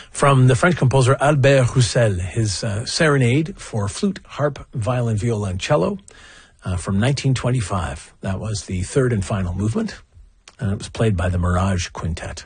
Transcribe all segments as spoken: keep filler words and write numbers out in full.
From the French composer Albert Roussel, his uh, Serenade for flute, harp, violin, viola, and cello uh, from nineteen twenty-five. That was the third and final movement, and it was played by the Mirage Quintet.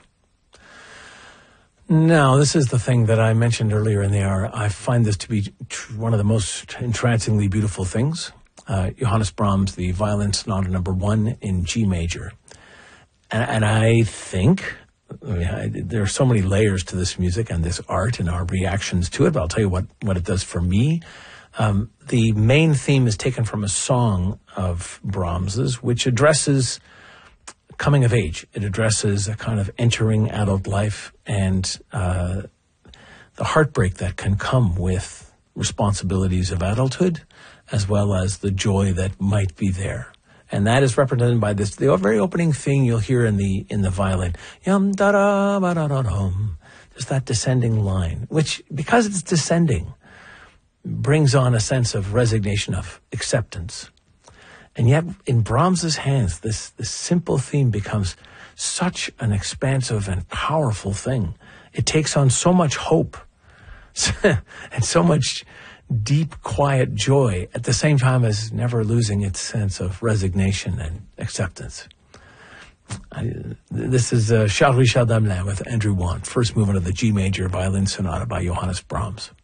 Now, this is the thing that I mentioned earlier in the hour. I find this to be tr- one of the most entrancingly beautiful things. Uh, Johannes Brahms, the Violin Sonata number one in G major. And, and I think... I mean, I, there are so many layers to this music and this art and our reactions to it, but I'll tell you what, what it does for me. Um, the main theme is taken from a song of Brahms's, which addresses coming of age. It addresses a kind of entering adult life and uh, the heartbreak that can come with responsibilities of adulthood, as well as the joy that might be there. And that is represented by this, the very opening thing you'll hear in the in the violin. Yum da da ba da da dum. Just that descending line, which, because it's descending, brings on a sense of resignation, of acceptance. And yet, in Brahms's hands, this, this simple theme becomes such an expansive and powerful thing. It takes on so much hope and so much deep, quiet joy at the same time as never losing its sense of resignation and acceptance. I, this is uh, Charles Richard Damelin with Andrew Want, first movement of the G major violin sonata by Johannes Brahms.